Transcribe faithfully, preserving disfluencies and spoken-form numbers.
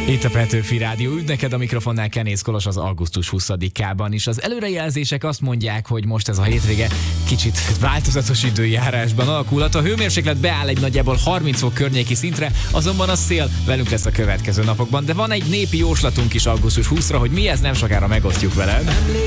Itt a Petőfi Rádió, üdv neked, a mikrofonnál Kenész Kolos az augusztus huszadikában is. Az előrejelzések azt mondják, hogy most ez a hétvége kicsit változatos időjárásban alakulhat. A hőmérséklet beáll egy nagyjából harminc fok környéki szintre, azonban a szél velünk lesz a következő napokban. De van egy népi jóslatunk is augusztus huszadikára, hogy mi ez, nem sokára megosztjuk veled.